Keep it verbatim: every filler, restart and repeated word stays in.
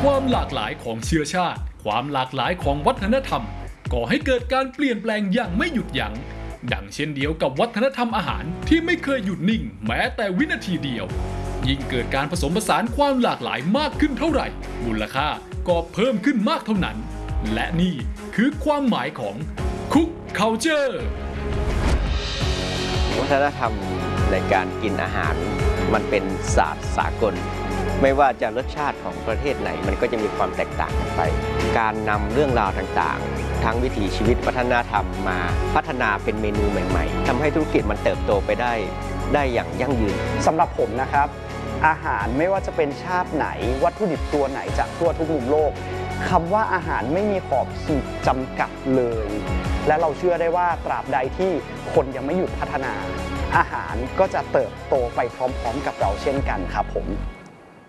ความหลากหลายของเชื้อชาติความหลากหลายของวัฒนธรรมก่อให้เกิดการเปลี่ยนแปลงอย่างไม่หยุดยั้งดังเช่นเดียวกับวัฒนธรรมอาหารที่ไม่เคยหยุดนิ่งแม้แต่วินาทีเดียวยิ่งเกิดการผสมผสานความหลากหลายมากขึ้นเท่าไหร่มูลค่าก็เพิ่มขึ้นมากเท่านั้นและนี่คือความหมายของคุกคัลเจอร์วัฒนธรรมในการกินอาหารมันเป็นศาสตร์สากลไม่ว่าจะรสชาติของประเทศไหนมันก็จะมีความแตกต่างกันไปการนำเรื่องราวต่างๆทั้งวิถีชีวิตวัฒนธรรมมาพัฒนาเป็นเมนูใหม่ๆทำให้ธุรกิจมันเติบโตไปได้ได้อย่างยั่งยืนสำหรับผมนะครับอาหารไม่ว่าจะเป็นชาติไหนวัตถุดิบตัวไหนจากทั่วทุกมุมโลกคำว่าอาหารไม่มีขอบขีดจำกัดเลยและเราเชื่อได้ว่าตราบใดที่คนยังไม่หยุดพัฒนาอาหารก็จะเติบโตไปพร้อมๆกับเราเช่นกันครับผม